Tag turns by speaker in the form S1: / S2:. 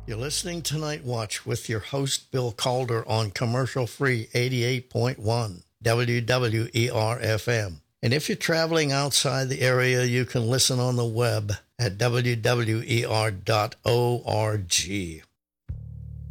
S1: You're listening to Night Watch with your host, Bill Calder, on commercial free 88.1 WWER FM. And if you're traveling outside the area, you can listen on the web at WWER.org.